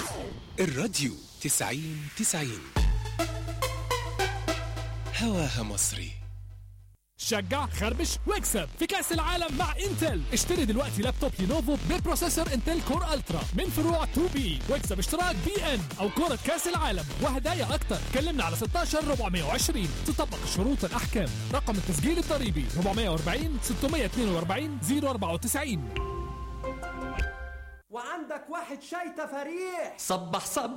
الراديو 90-90 هواها مصري. شجع خربش واكسب في كأس العالم مع انتل. اشتري دلوقتي لابتوب لينوفو ببروسيسور انتل كور الترا من فروع 2B واكسب اشتراك BN او كرة كأس العالم وهدايا اكتر. كلمنا على 16420. تطبق الشروط الاحكام. رقم التسجيل الضريبي 440 642 094. وعندك واحد شاي تفاريح. صبح